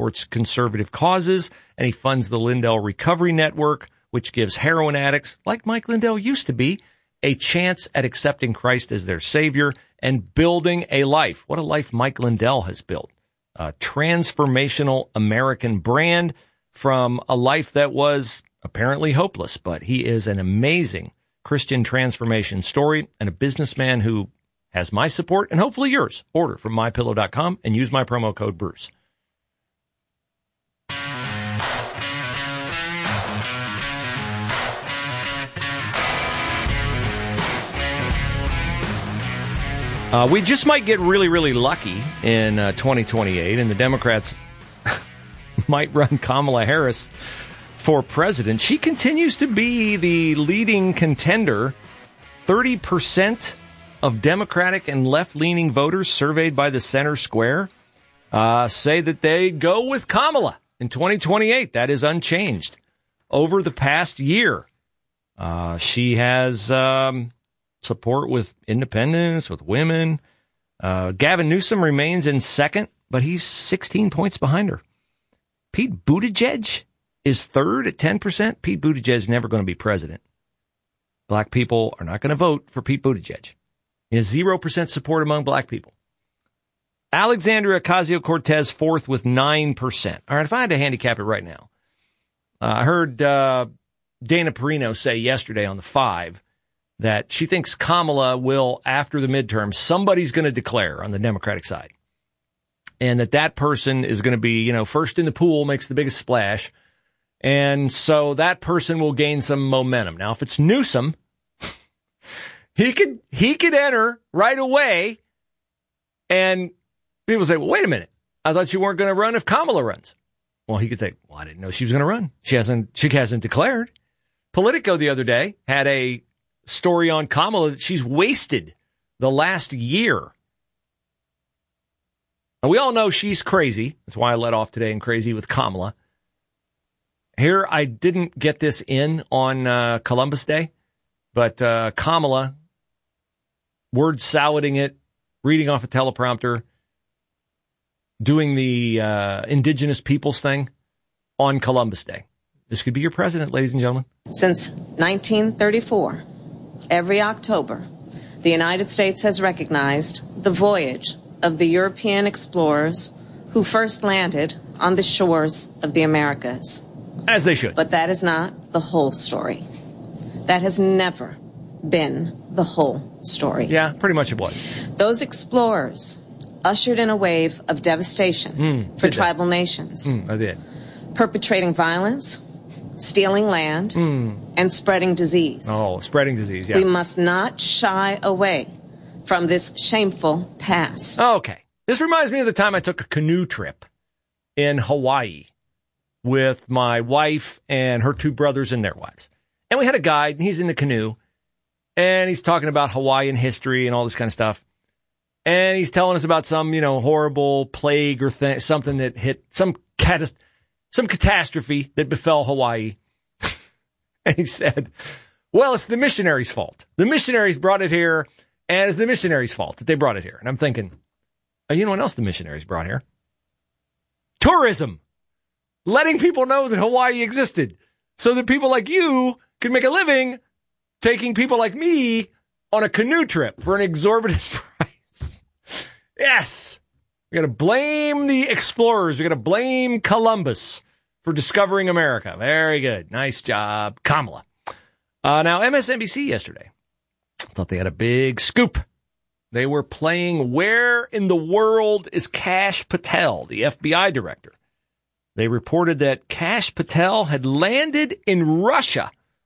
supports conservative causes, and he funds the Lindell Recovery Network, which gives heroin addicts, like Mike Lindell used to be, a chance at accepting Christ as their Savior and building a life. What a life Mike Lindell has built. A transformational American brand from a life that was apparently hopeless, but he is an amazing Christian transformation story and a businessman who has my support and hopefully yours. Order from MyPillow.com and use my promo code Bruce. We just might get really, really lucky in 2028, and the Democrats might run Kamala Harris for president. She continues to be the leading contender. 30% of Democratic and left-leaning voters surveyed by the Center Square say that they go with Kamala in 2028. That is unchanged over the past year. She has support with independents, with women. Gavin Newsom remains in second, but he's 16 points behind her. Pete Buttigieg is third at 10%. Pete Buttigieg is never going to be president. Black people are not going to vote for Pete Buttigieg. He has 0% support among black people. Alexandria Ocasio-Cortez fourth with 9%. All right, if I had to handicap it right now, I heard Dana Perino say yesterday on the 5 that she thinks Kamala will, after the midterm, somebody's going to declare on the Democratic side. And that person is going to be, first in the pool, makes the biggest splash. And so that person will gain some momentum. Now, if it's Newsom, he could enter right away. And people say, well, wait a minute. I thought you weren't going to run if Kamala runs. Well, he could say, well, I didn't know she was going to run. She hasn't declared. Politico the other day had a story on Kamala that she's wasted the last year. And we all know she's crazy. That's why I let off today in crazy with Kamala. Here, I didn't get this in on Columbus Day, but Kamala, word salading it, reading off a teleprompter, doing the indigenous peoples thing on Columbus Day. This could be your president, ladies and gentlemen. Since 1934, every October, the United States has recognized the voyage of the European explorers who first landed on the shores of the Americas. As they should. But that is not the whole story. That has never been the whole story. Yeah, pretty much it was. Those explorers ushered in a wave of devastation for tribal nations. I did. Perpetrating violence, stealing land, and spreading disease. Oh, spreading disease, yeah. We must not shy away from this shameful past. Okay. This reminds me of the time I took a canoe trip in Hawaii with my wife and her two brothers and their wives. And we had a guide, and he's in the canoe, and he's talking about Hawaiian history and all this kind of stuff. And he's telling us about some, horrible plague or something that hit, some catastrophe that befell Hawaii. And he said, well, it's the missionaries' fault. The missionaries brought it here, and it's the missionaries' fault that they brought it here. And I'm thinking, oh, you know what else the missionaries brought here? Tourism. Letting people know that Hawaii existed so that people like you could make a living taking people like me on a canoe trip for an exorbitant price. Yes. We got to blame the explorers. We got to blame Columbus for discovering America. Very good. Nice job, Kamala. Now, MSNBC yesterday, I thought they had a big scoop. They were playing Where in the World is Kash Patel, the FBI director. They reported that Kash Patel had landed in Russia.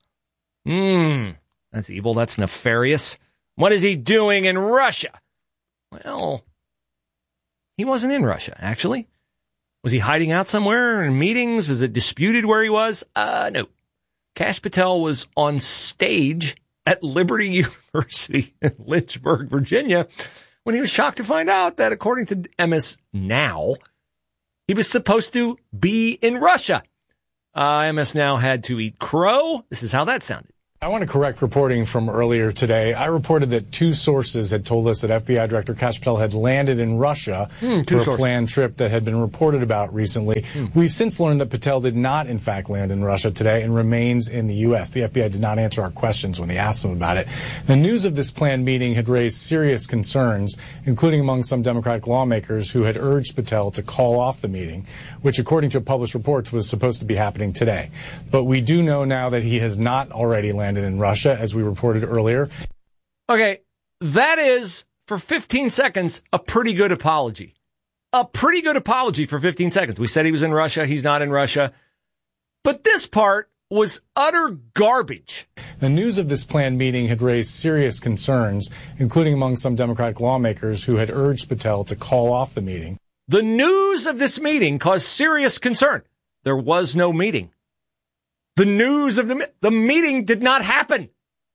That's evil. That's nefarious. What is he doing in Russia? Well, he wasn't in Russia, actually. Was he hiding out somewhere in meetings? Is it disputed where he was? No. Kash Patel was on stage at Liberty University in Lynchburg, Virginia, when he was shocked to find out that, according to MS Now, he was supposed to be in Russia. MS Now had to eat crow. This is how that sounded. I want to correct reporting from earlier today. I reported that two sources had told us that FBI Director Kash Patel had landed in Russia for a planned trip that had been reported about recently. We've since learned that Patel did not, in fact, land in Russia today and remains in the U.S. The FBI did not answer our questions when they asked him about it. The news of this planned meeting had raised serious concerns, including among some Democratic lawmakers who had urged Patel to call off the meeting, which, according to published reports, was supposed to be happening today. But we do know now that he has not already landed in Russia, as we reported earlier. Okay, that is, for 15 seconds, a pretty good apology. A pretty good apology for 15 seconds. We said he was in Russia. He's not in Russia. But this part was utter garbage. The news of this planned meeting had raised serious concerns, including among some Democratic lawmakers who had urged Patel to call off the meeting. The news of this meeting caused serious concern. There was no meeting. The news of the meeting did not happen.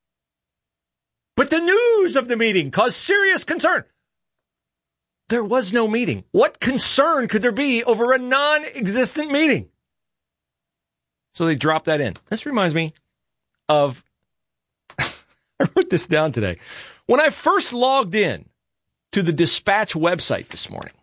But the news of the meeting caused serious concern. There was no meeting. What concern could there be over a non-existent meeting? So they dropped that in. This reminds me of, I wrote this down today. When I first logged in to the Dispatch website this morning,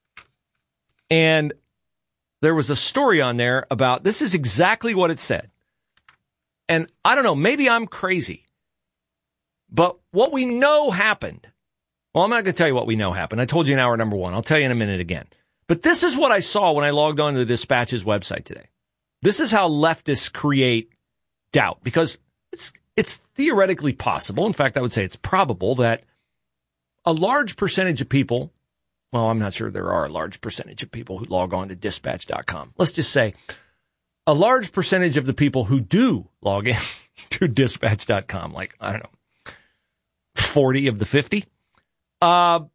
and there was a story on there about, this is exactly what it said. And I don't know, maybe I'm crazy, but what we know happened. Well, I'm not going to tell you what we know happened. I told you in hour number one. I'll tell you in a minute again. But this is what I saw when I logged on to the Dispatch's website today. This is how leftists create doubt, because it's theoretically possible. In fact, I would say it's probable that a large percentage of people, well, I'm not sure there are a large percentage of people who log on to dispatch.com. Let's just say a large percentage of the people who do log in to dispatch.com, like, I don't know, 40 of the 50, will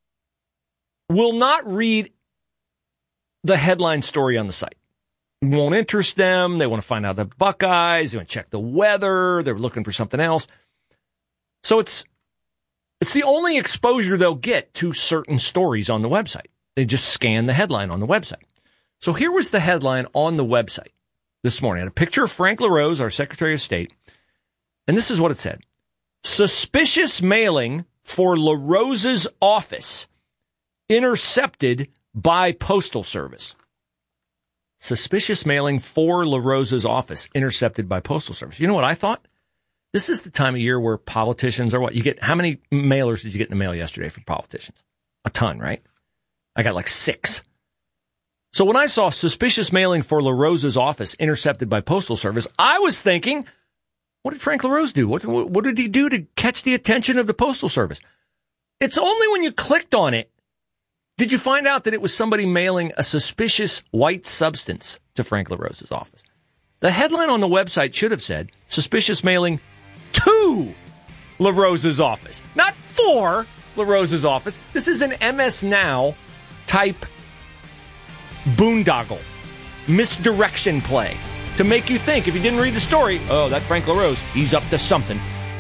not read the headline story on the site. It won't interest them. They want to find out the Buckeyes. They want to check the weather. They're looking for something else. So it's the only exposure they'll get to certain stories on the website. They just scan the headline on the website. So here was the headline on the website this morning. I had a picture of Frank LaRose, our Secretary of State, and this is what it said. Suspicious mailing for LaRose's office intercepted by Postal Service. Suspicious mailing for LaRose's office intercepted by Postal Service. You know what I thought? This is the time of year where politicians are what? You get, how many mailers did you get in the mail yesterday for politicians? A ton, right? I got like 6. So when I saw suspicious mailing for LaRose's office intercepted by Postal Service, I was thinking, what did Frank LaRose do? What did he do to catch the attention of the Postal Service? It's only when you clicked on it did you find out that it was somebody mailing a suspicious white substance to Frank LaRose's office. The headline on the website should have said, suspicious mailing to LaRose's office, not for LaRose's office. This is an MS Now type boondoggle, misdirection play to make you think, if you didn't read the story, oh, that Frank LaRose, he's up to something.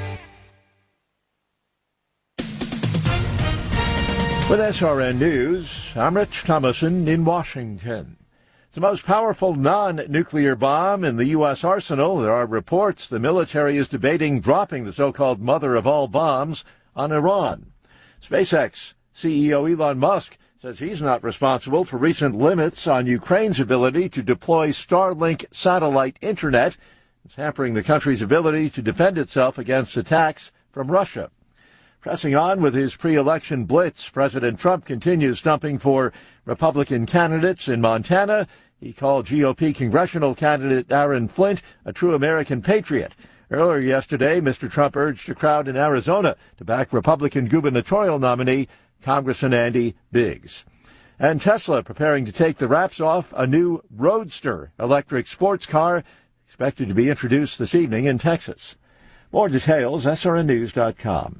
With SRN News, I'm Rich Thomason in Washington. It's the most powerful non-nuclear bomb in the U.S. arsenal. There are reports the military is debating dropping the so-called mother of all bombs on Iran. SpaceX CEO Elon Musk says he's not responsible for recent limits on Ukraine's ability to deploy Starlink satellite internet. It's hampering the country's ability to defend itself against attacks from Russia. Pressing on with his pre-election blitz, President Trump continues stumping for Republican candidates in Montana. He called GOP congressional candidate Aaron Flint a true American patriot. Earlier yesterday, Mr. Trump urged a crowd in Arizona to back Republican gubernatorial nominee Congressman Andy Biggs. And Tesla preparing to take the wraps off a new Roadster electric sports car expected to be introduced this evening in Texas. More details, srnnews.com.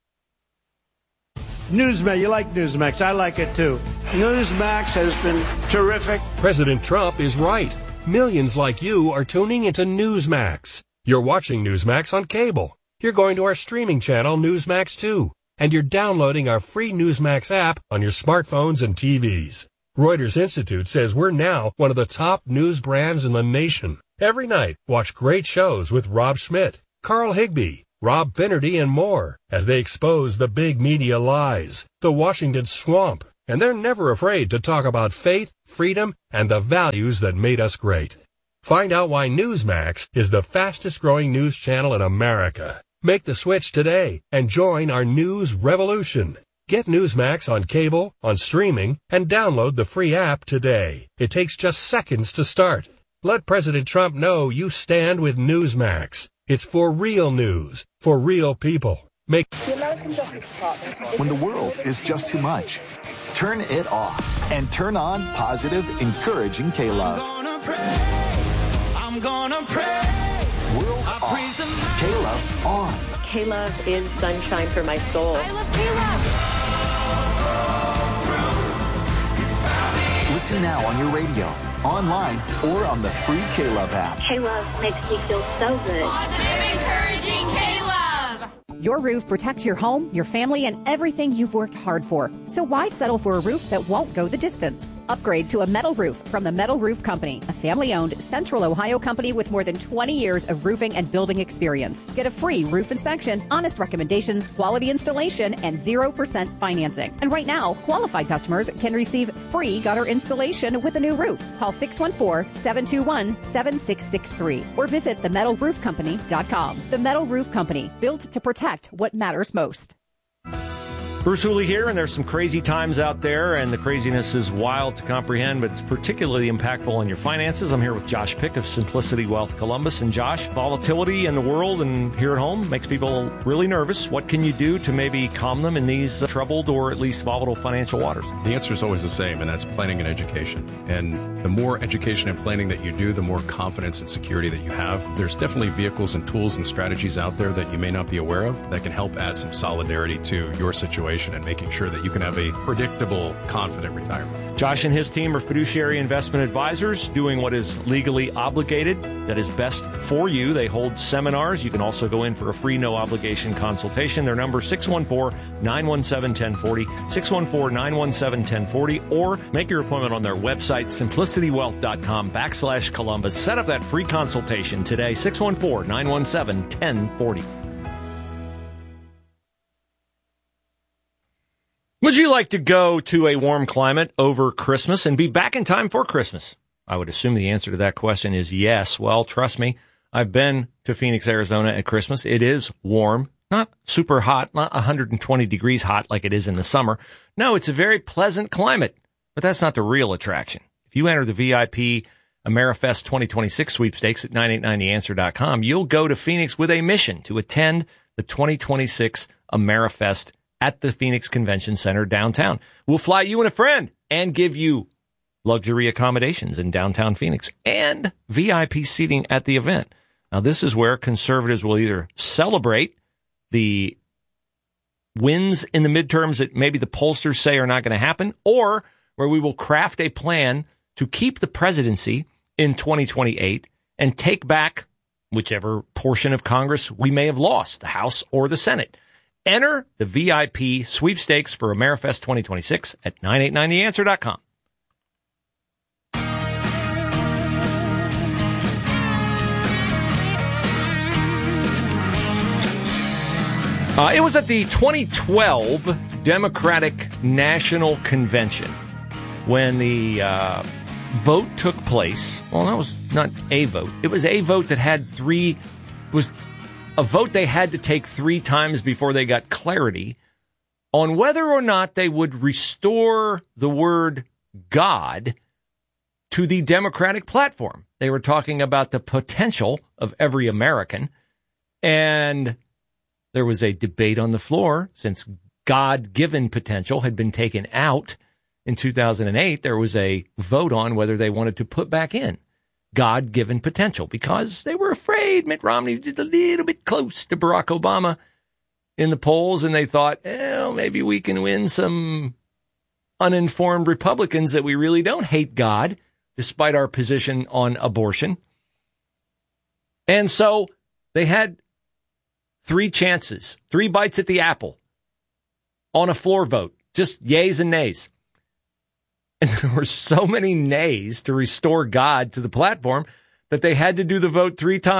Newsmax, you like Newsmax. I like it too. Newsmax has been terrific. President Trump is right. Millions like you are tuning into Newsmax. You're watching Newsmax on cable. You're going to our streaming channel, Newsmax 2. And you're downloading our free Newsmax app on your smartphones and TVs. Reuters Institute says we're now one of the top news brands in the nation. Every night, watch great shows with Rob Schmidt. Carl Higbie, Rob Finnerty, and more as they expose the big media lies, the Washington swamp, and they're never afraid to talk about faith, freedom, and the values that made us great. Find out why Newsmax is the fastest-growing news channel in America. Make the switch today and join our news revolution. Get Newsmax on cable, on streaming, and download the free app today. It takes just seconds to start. Let President Trump know you stand with Newsmax. It's for real news, for real people. The American Justice Department. When the world is just too much, turn it off and turn on positive, encouraging K-Love. I'm gonna pray. World off. K-Love on. K-Love is sunshine for my soul. I love K-Love. Listen now on your radio, online, or on the free K-Love app. K-Love makes me feel so good. Positive, encouraging K-Love. Your roof protects your home, your family, and everything you've worked hard for. So why settle for a roof that won't go the distance? Upgrade to a metal roof from the Metal Roof Company, a family-owned Central Ohio company with more than 20 years of roofing and building experience. Get a free roof inspection, honest recommendations, quality installation, and 0% financing. And right now, qualified customers can receive free gutter installation with a new roof. Call 614-721-7663 or visit themetalroofcompany.com. The Metal Roof Company, built to protect what matters most. Bruce Hooley here, and there's some crazy times out there, and the craziness is wild to comprehend, but it's particularly impactful on your finances. I'm here with Josh Pick of Simplicity Wealth Columbus. And Josh, volatility in the world and here at home makes people really nervous. What can you do to maybe calm them in these troubled or at least volatile financial waters? The answer is always the same, and that's planning and education. And the more education and planning that you do, the more confidence and security that you have. There's definitely vehicles and tools and strategies out there that you may not be aware of that can help add some solidarity to your situation and making sure that you can have a predictable, confident retirement. Josh and his team are fiduciary investment advisors doing what is legally obligated, that is best for you. They hold seminars. You can also go in for a free, no-obligation consultation. Their number is 614-917-1040, 614-917-1040, or make your appointment on their website, simplicitywealth.com/Columbus. Set up that free consultation today, 614-917-1040. Would you like to go to a warm climate over Christmas and be back in time for Christmas? I would assume the answer to that question is yes. Well, trust me, I've been to Phoenix, Arizona at Christmas. It is warm, not super hot, not 120 degrees hot like it is in the summer. No, it's a very pleasant climate, but that's not the real attraction. If you enter the VIP AmeriFest 2026 sweepstakes at 989theanswer.com, you'll go to Phoenix with a mission to attend the 2026 AmeriFest at the Phoenix Convention Center downtown. We'll fly you and a friend and give you luxury accommodations in downtown Phoenix and VIP seating at the event. Now, this is where conservatives will either celebrate the wins in the midterms that maybe the pollsters say are not going to happen, or where we will craft a plan to keep the presidency in 2028 and take back whichever portion of Congress we may have lost, the House or the Senate. Enter the VIP sweepstakes for AmeriFest 2026 at 989theanswer.com. It was at the 2012 Democratic National Convention when the vote took place. Well, that was not a vote. It was a vote that had a vote they had to take 3 times before they got clarity on whether or not they would restore the word God to the Democratic platform. They were talking about the potential of every American, and there was a debate on the floor. Since God-given potential had been taken out in 2008, there was a vote on whether they wanted to put back in God-given potential, because they were afraid Mitt Romney was just a little bit close to Barack Obama in the polls, and they thought, well, maybe we can win some uninformed Republicans that we really don't hate God, despite our position on abortion. And so they had 3 chances, 3 bites at the apple on a floor vote, just yays and nays. And there were so many nays to restore God to the platform that they had to do the vote 3 times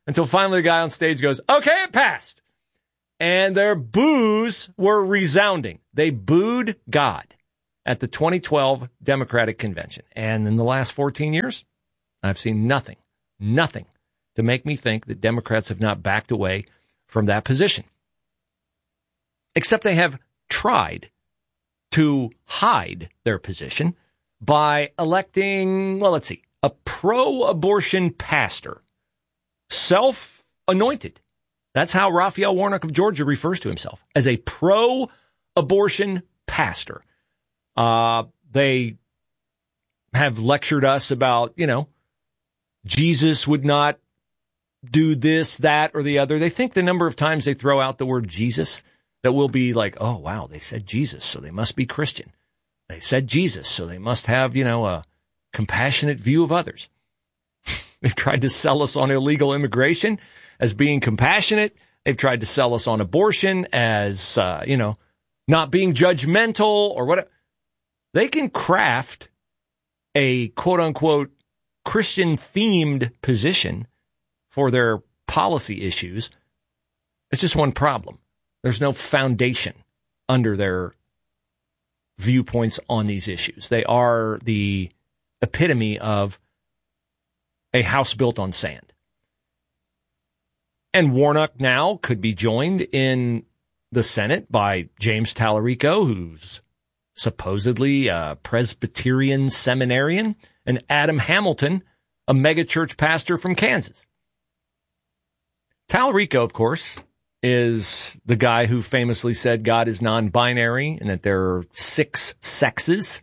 until finally the guy on stage goes, okay, it passed. And their boos were resounding. They booed God at the 2012 Democratic Convention. And in the last 14 years, I've seen nothing to make me think that Democrats have not backed away from that position. Except they have tried to hide their position by electing, a pro-abortion pastor, self-anointed. That's how Raphael Warnock of Georgia refers to himself, as a pro-abortion pastor. They have lectured us about, Jesus would not do this, that, or the other. They think the number of times they throw out the word Jesus, that will be like, oh, wow, they said Jesus, so they must be Christian. They said Jesus, so they must have, a compassionate view of others. They've tried to sell us on illegal immigration as being compassionate. They've tried to sell us on abortion as, not being judgmental or whatever. They can craft a quote-unquote Christian-themed position for their policy issues. It's just one problem. There's no foundation under their viewpoints on these issues. They are the epitome of a house built on sand. And Warnock now could be joined in the Senate by James Tallarico, who's supposedly a Presbyterian seminarian, and Adam Hamilton, a megachurch pastor from Kansas. Tallarico, of course, is the guy who famously said God is non-binary and that there are 6 sexes.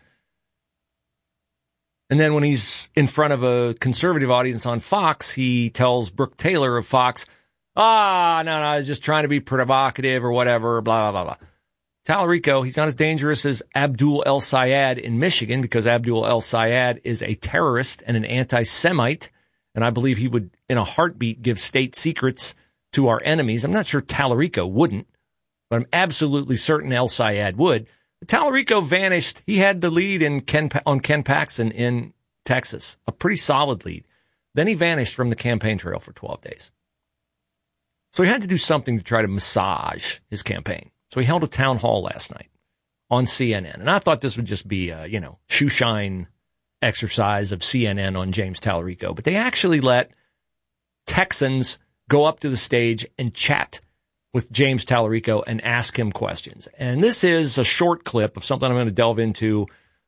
And then when he's in front of a conservative audience on Fox, he tells Brooke Taylor of Fox, no, I was just trying to be provocative or whatever, blah, blah, blah, blah. Tallarico, he's not as dangerous as Abdul El-Sayed in Michigan because Abdul El-Sayed is a terrorist and an anti-Semite, and I believe he would, in a heartbeat, give state secrets to our enemies. I'm not sure Tallarico wouldn't, but I'm absolutely certain El-Sayed would. Tallarico vanished. He had the lead on Ken Paxton in Texas, a pretty solid lead. Then he vanished from the campaign trail for 12 days. So he had to do something to try to massage his campaign. So he held a town hall last night on CNN. And I thought this would just be a, shoe shine exercise of CNN on James Tallarico. But they actually let Texans go up to the stage and chat with James Tallarico and ask him questions. And this is a short clip of something I'm going to delve into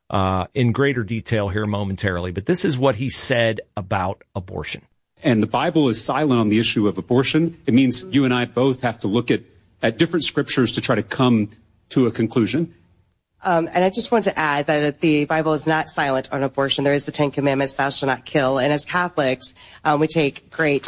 in greater detail here momentarily. But this is what he said about abortion. And the Bible is silent on the issue of abortion. It means you and I both have to look at different scriptures to try to come to a conclusion. And I just want to add that the Bible is not silent on abortion. There is the 10 Commandments, thou shalt not kill. And as Catholics, we take great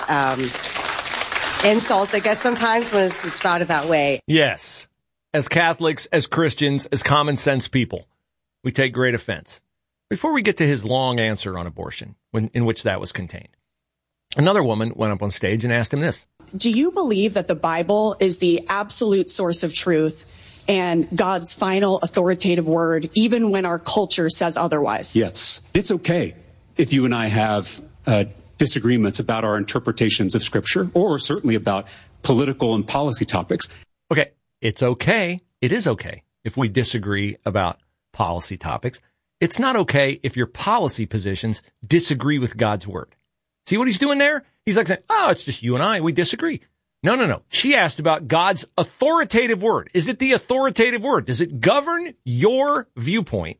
insult, I guess, sometimes when it's spouted that way. Yes. As Catholics, as Christians, as common sense people, we take great offense. Before we get to his long answer on abortion, in which that was contained, another woman went up on stage and asked him this. Do you believe that the Bible is the absolute source of truth and God's final authoritative word, even when our culture says otherwise? Yes. It's okay if you and I have disagreements about our interpretations of Scripture, or certainly about political and policy topics. Okay, it's okay. It is okay if we disagree about policy topics. It's not okay if your policy positions disagree with God's word. See what he's doing there? He's like saying, it's just you and I. We disagree. No. She asked about God's authoritative word. Is it the authoritative word? Does it govern your viewpoint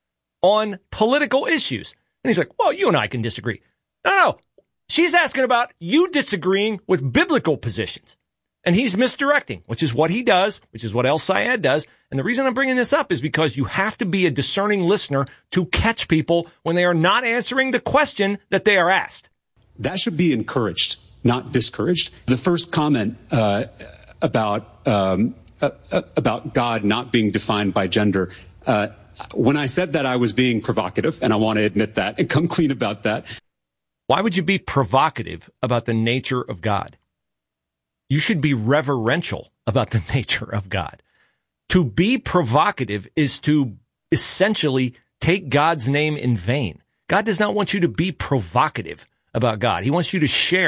on political issues? And he's like, well, you and I can disagree. No. She's asking about you disagreeing with biblical positions. And he's misdirecting, which is what he does, which is what El-Sayed does. And the reason I'm bringing this up is because you have to be a discerning listener to catch people when they are not answering the question that they are asked. That should be encouraged, not discouraged. The first comment about God not being defined by gender, when I said that, I was being provocative, and I want to admit that and come clean about that. Why would you be provocative about the nature of God? You should be reverential about the nature of God. To be provocative is to essentially take God's name in vain. God does not want you to be provocative about God. He wants you to share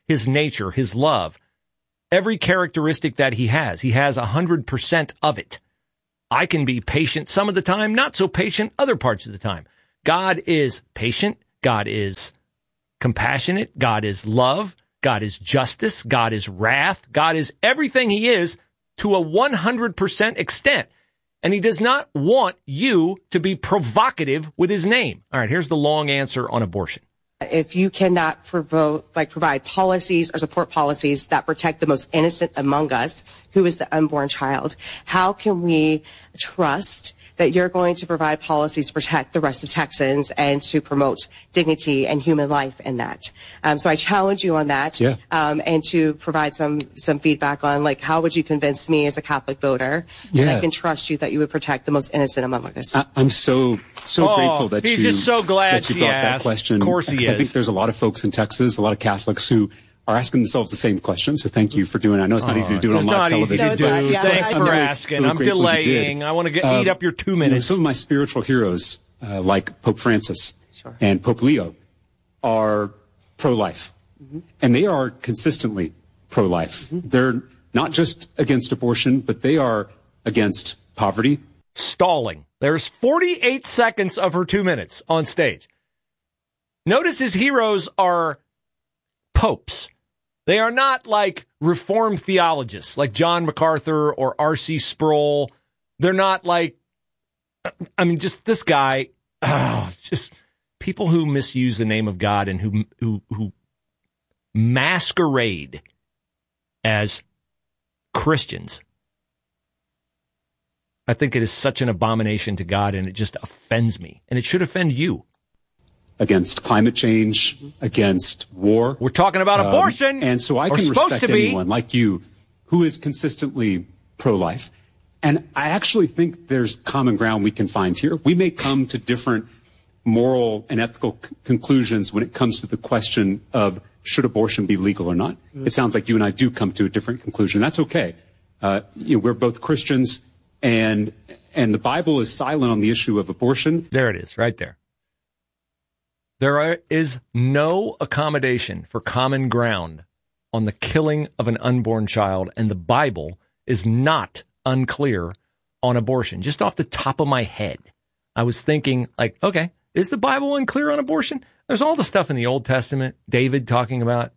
his nature, his love, every characteristic that he has 100% of it. I can be patient some of the time, not so patient other parts of the time. God is patient. God is compassionate. God is love. God is justice. God is wrath. God is everything he is to a 100% extent. And he does not want you to be provocative with his name. All right, here's the long answer on abortion. If you cannot provide policies or support policies that protect the most innocent among us, who is the unborn child, how can we trust that you're going to provide policies to protect the rest of Texans and to promote dignity and human life in that? So I challenge you on that, and to provide some feedback on, like, how would you convince me as a Catholic voter that I can trust you that you would protect the most innocent among us? I'm so grateful that he's just so glad that you she brought asked. that question. Of course he is. I think there's a lot of folks in Texas, a lot of Catholics who are asking themselves the same question. So thank you for doing it. I know it's not easy to do it on live television. It's not easy to do. Thanks for asking. I'm delaying. I want to eat up your 2 minutes. Some of my spiritual heroes, like Pope Francis and Pope Leo, are pro-life. And they are consistently pro-life. They're not just against abortion, but they are against poverty. Stalling. There's 48 seconds of her 2 minutes on stage. Notice his heroes are popes. They are not like Reformed theologians like John MacArthur or R.C. Sproul. They're not like, I mean, just this guy, just people who misuse the name of God and who masquerade as Christians. I think it is such an abomination to God, and it just offends me. And it should offend you. Against climate change, against war. We're talking about abortion. And so I can respect anyone like you who is consistently pro-life. And I actually think there's common ground we can find here. We may come to different moral and ethical conclusions when it comes to the question of should abortion be legal or not. It sounds like you and I do come to a different conclusion. That's okay. We're both Christians, and the Bible is silent on the issue of abortion. There it is, right there. There is no accommodation for common ground on the killing of an unborn child, and the Bible is not unclear on abortion. Just off the top of my head, I was thinking, like, okay, is the Bible unclear on abortion? There's all the stuff in the Old Testament, David talking about,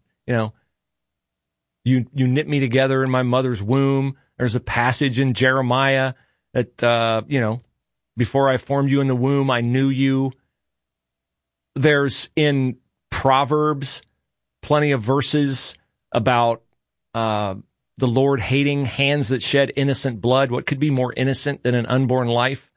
you knit me together in my mother's womb. There's a passage in Jeremiah that, before I formed you in the womb, I knew you. There's in Proverbs plenty of verses about the Lord hating hands that shed innocent blood. What could be more innocent than an unborn life?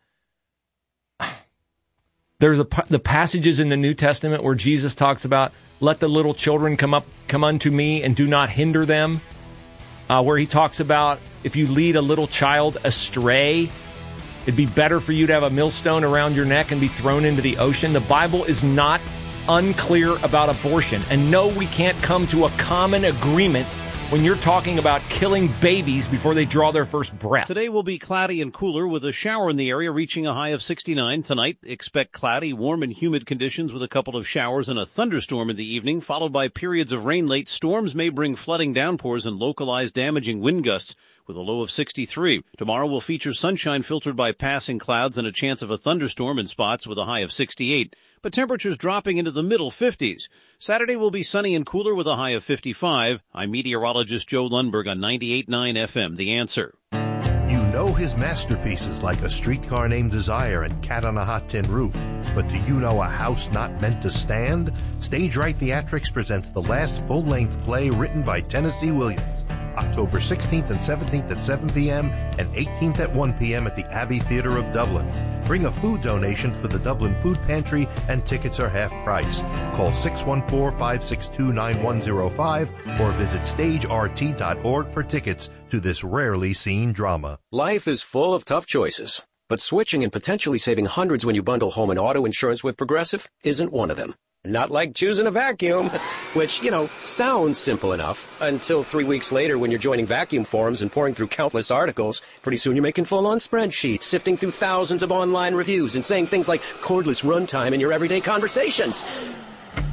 There's the passages in the New Testament where Jesus talks about, let the little children come unto me and do not hinder them. Where he talks about if you lead a little child astray, it'd be better for you to have a millstone around your neck and be thrown into the ocean. The Bible is not unclear about abortion. And no, we can't come to a common agreement when you're talking about killing babies before they draw their first breath. Today will be cloudy and cooler with a shower in the area reaching a high of 69. Tonight, expect cloudy, warm and humid conditions with a couple of showers and a thunderstorm in the evening, followed by periods of rain late. Storms may bring flooding downpours and localized damaging wind gusts with a low of 63. Tomorrow will feature sunshine filtered by passing clouds and a chance of a thunderstorm in spots with a high of 68. But temperatures dropping into the middle 50s. Saturday will be sunny and cooler with a high of 55. I'm meteorologist Joe Lundberg on 98.9 FM, The Answer. You know his masterpieces like A Streetcar Named Desire and Cat on a Hot Tin Roof. But do you know A House Not Meant to Stand? Stage Right Theatrics presents the last full-length play written by Tennessee Williams. October 16th and 17th at 7 p.m. and 18th at 1 p.m. at the Abbey Theatre of Dublin. Bring a food donation for the Dublin Food Pantry and tickets are half price. Call 614-562-9105 or visit stagert.org for tickets to this rarely seen drama. Life is full of tough choices, but switching and potentially saving hundreds when you bundle home and auto insurance with Progressive isn't one of them. Not like choosing a vacuum, which, sounds simple enough until 3 weeks later when you're joining vacuum forums and pouring through countless articles. Pretty soon you're making full-on spreadsheets, sifting through thousands of online reviews and saying things like cordless runtime in your everyday conversations.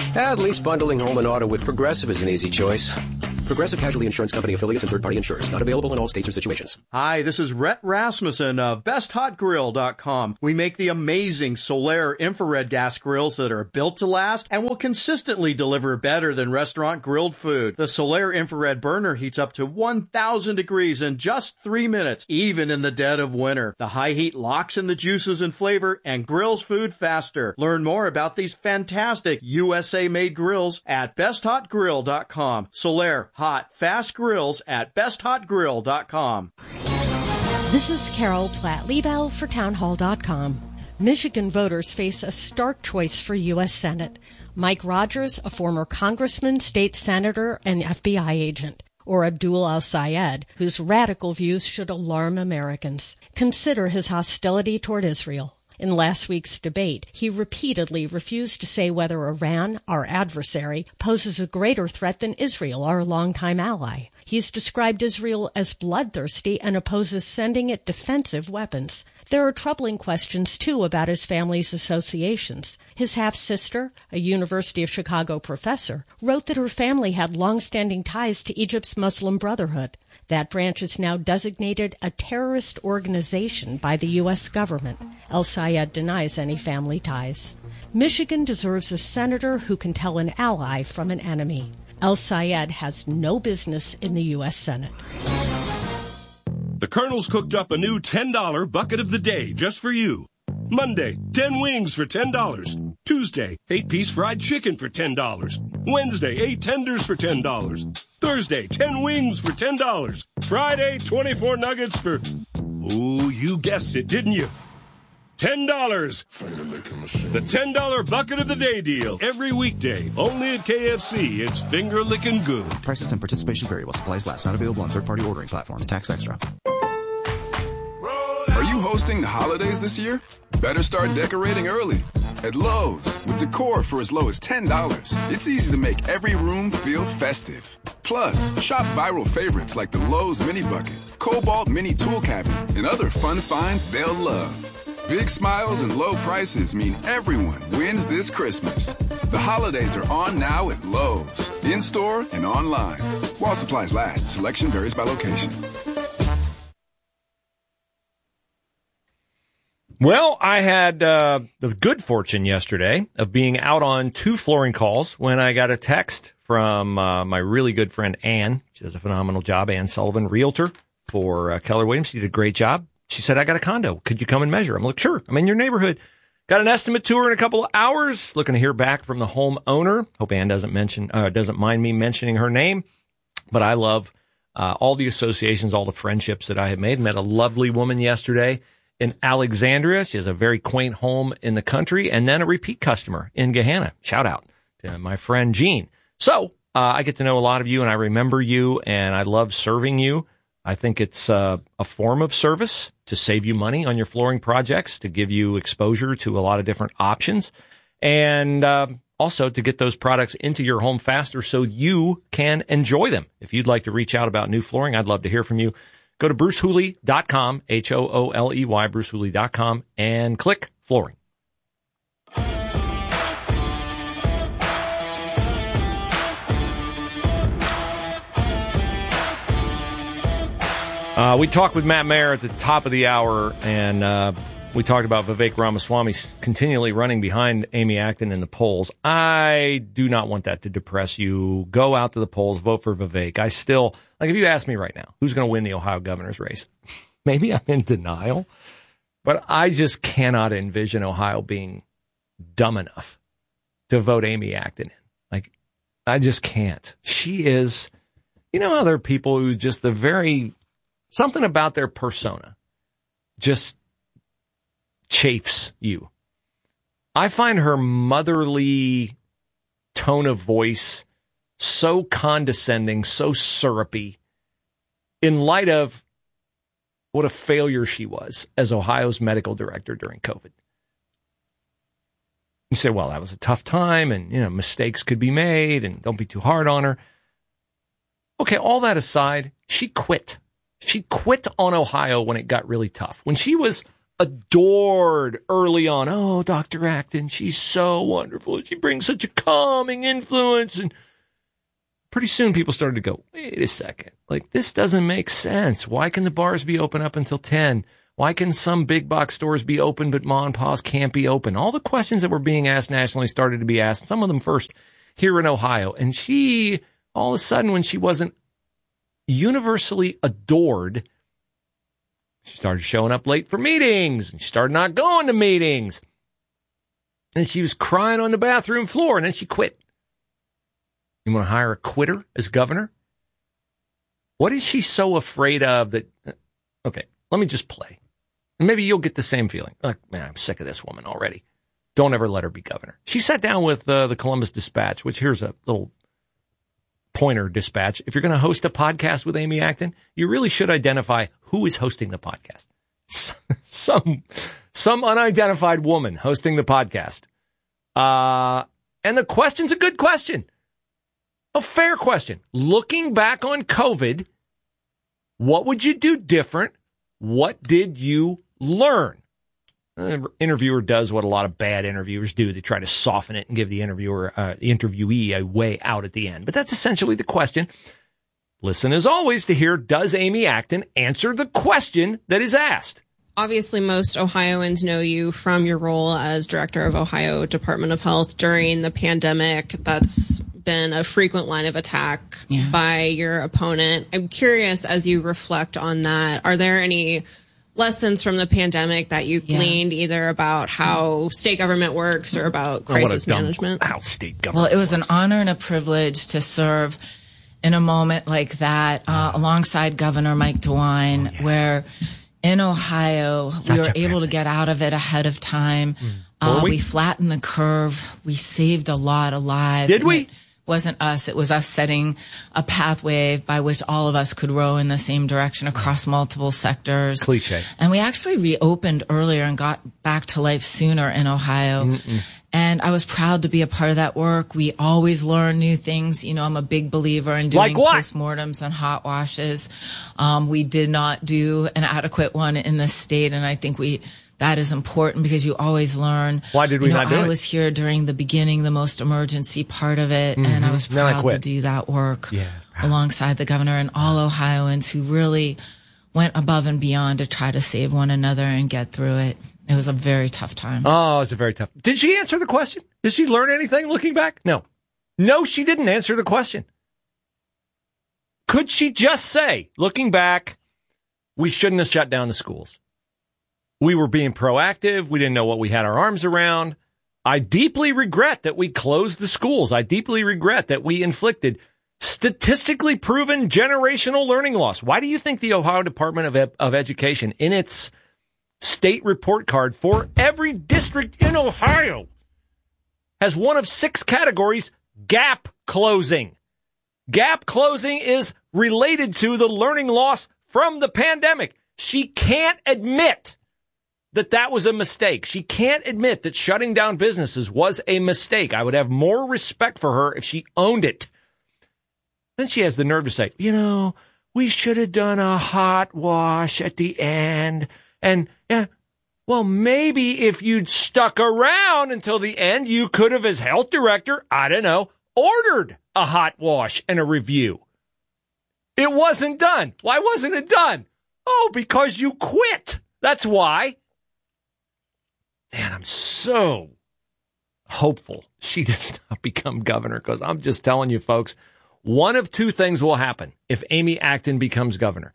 At least bundling home and auto with Progressive is an easy choice. Progressive Casualty Insurance Company affiliates and third-party insurers. Not available in all states or situations. Hi, this is Rhett Rasmussen of BestHotGrill.com. We make the amazing Solaire infrared gas grills that are built to last and will consistently deliver better than restaurant grilled food. The Solaire infrared burner heats up to 1,000 degrees in just 3 minutes, even in the dead of winter. The high heat locks in the juices and flavor and grills food faster. Learn more about these fantastic USA-made grills at BestHotGrill.com. Solaire hot, fast grills at BestHotGrill.com. This is Carol Platt-Liebel for Townhall.com. Michigan voters face a stark choice for U.S. Senate. Mike Rogers, a former congressman, state senator, and FBI agent, or Abdul al-Sayed, whose radical views should alarm Americans. Consider his hostility toward Israel. In last week's debate, he repeatedly refused to say whether Iran, our adversary, poses a greater threat than Israel, our longtime ally. He's described Israel as bloodthirsty and opposes sending it defensive weapons. There are troubling questions, too, about his family's associations. His half-sister, a University of Chicago professor, wrote that her family had long-standing ties to Egypt's Muslim Brotherhood. That branch is now designated a terrorist organization by the U.S. government. El-Sayed denies any family ties. Michigan deserves a senator who can tell an ally from an enemy. El-Sayed has no business in the U.S. Senate. The Colonel's cooked up a new $10 bucket of the day just for you. Monday, 10 wings for $10. Tuesday, 8-piece fried chicken for $10. Wednesday, 8 tenders for $10. Thursday, 10 wings for $10. Friday, 24 nuggets for... Ooh, you guessed it, didn't you? $10. The $10 bucket of the day deal. Every weekday. Only at KFC. It's finger licking good. Prices and participation vary while supplies last. Not available on third-party ordering platforms. Tax extra. Are you hosting the holidays this year? Better start decorating early. At Lowe's, with decor for as low as $10, it's easy to make every room feel festive. Plus, shop viral favorites like the Lowe's Mini Bucket, Cobalt Mini Tool Cabinet, and other fun finds they'll love. Big smiles and low prices mean everyone wins this Christmas. The holidays are on now at Lowe's, in-store and online. While supplies last, selection varies by location. Well, I had the good fortune yesterday of being out on 2 flooring calls when I got a text from my really good friend Ann. She does a phenomenal job. Ann Sullivan, realtor for Keller Williams. She did a great job. She said, I got a condo. Could you come and measure? I'm like, sure. I'm in your neighborhood. Got an estimate tour in a couple of hours. Looking to hear back from the home owner. Hope Ann doesn't mind me mentioning her name. But I love all the associations, all the friendships that I have made. Met a lovely woman yesterday in Alexandria. She has a very quaint home in the country, and then a repeat customer in Gahanna. Shout out to my friend Jean. So I get to know a lot of you, and I remember you, and I love serving you. I think it's a form of service to save you money on your flooring projects, to give you exposure to a lot of different options, and also to get those products into your home faster so you can enjoy them. If you'd like to reach out about new flooring, I'd love to hear from you. Go to BruceHooley.com, Hooley, BruceHooley.com, and click flooring. We talked with Matt Mayer at the top of the hour, and we talked about Vivek Ramaswamy continually running behind Amy Acton in the polls. I do not want that to depress you. Go out to the polls, vote for Vivek. I still, if you ask me right now, who's going to win the Ohio governor's race? Maybe I'm in denial, but I just cannot envision Ohio being dumb enough to vote Amy Acton in. I just can't. She is, how there are people who just something about their persona just chafes you. I find her motherly tone of voice so condescending, so syrupy, in light of what a failure she was as Ohio's medical director during COVID. You say, well, that was a tough time, and mistakes could be made, and don't be too hard on her. Okay, all that aside, she quit. She quit on Ohio when it got really tough. When she was adored early on. Oh, Dr. Acton, she's so wonderful. She brings such a calming influence. And pretty soon people started to go, wait a second. Like, this doesn't make sense. Why can the bars be open up until 10? Why can some big box stores be open, but ma and pa's can't be open? All the questions that were being asked nationally started to be asked, some of them first here in Ohio. And she, all of a sudden, when she wasn't universally adored, she started showing up late for meetings, and she started not going to meetings. And she was crying on the bathroom floor, and then she quit. You want to hire a quitter as governor? What is she so afraid of that? Okay, let me just play. And maybe you'll get the same feeling. Like, man, I'm sick of this woman already. Don't ever let her be governor. She sat down with the Columbus Dispatch, which here's a little pointer dispatch. If you're going to host a podcast with Amy Acton, you really should identify who is hosting the podcast. Some unidentified woman hosting the podcast. And the question's a good question. A fair question. Looking back on COVID, what would you do different? What did you learn? The interviewer does what a lot of bad interviewers do. They try to soften it and give the interviewee a way out at the end. But that's essentially the question. Listen, as always, to hear, does Amy Acton answer the question that is asked? Obviously, most Ohioans know you from your role as director of Ohio Department of Health during the pandemic. That's been a frequent line of attack by your opponent. I'm curious, as you reflect on that, are there any lessons from the pandemic that you gleaned either about how state government works or about crisis management? How state government Well, it was an honor and a privilege to serve in a moment like that alongside Governor Mike DeWine, where in Ohio, we were able to get out of it ahead of time. We flattened the curve. We saved a lot of lives. Did we? It wasn't us. It was us setting a pathway by which all of us could row in the same direction across multiple sectors. Cliche. And we actually reopened earlier and got back to life sooner in Ohio. And I was proud to be a part of that work. We always learn new things. You know, I'm a big believer in doing postmortems and hot washes. We did not do an adequate one in this state, and I think that is important because you always learn. Why did we not do it? I was here during the beginning, the most emergency part of it, and I was proud to do that work alongside the governor and all Ohioans who really went above and beyond to try to save one another and get through it. It was a very tough time. Oh, it was a very tough. Did she answer the question? Did she learn anything looking back? No. No, she didn't answer the question. Could she just say, looking back, we shouldn't have shut down the schools? We were being proactive. We didn't know what we had our arms around. I deeply regret that we closed the schools. I deeply regret that we inflicted statistically proven generational learning loss. Why do you think the Ohio Department of Education, in its state report card for every district in Ohio, has one of 6 categories: gap closing? Gap closing is related to the learning loss from the pandemic. She can't admit that was a mistake. She can't admit that shutting down businesses was a mistake. I would have more respect for her if she owned it. Then she has the nerve to say, we should have done a hot wash at the end. And well, maybe if you'd stuck around until the end, you could have, as health director, I don't know, ordered a hot wash and a review. It wasn't done. Why wasn't it done? Oh, because you quit. That's why. Man, I'm so hopeful she does not become governor, because I'm just telling you, folks, one of 2 things will happen if Amy Acton becomes governor.